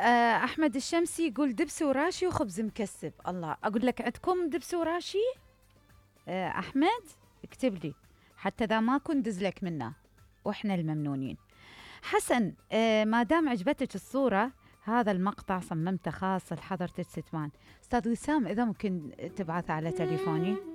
أحمد الشمسي يقول دبس وراشي وخبز مكسب. الله، أقول لك عندكم دبس وراشي؟ أحمد اكتب لي حتى إذا ما كنت دز لك منه، وإحنا الممنونين. حسن، ما دام عجبتك الصورة، هذا المقطع صممته خاص لحضرة الستمان. أستاذ وسام، إذا ممكن تبعث على تليفوني.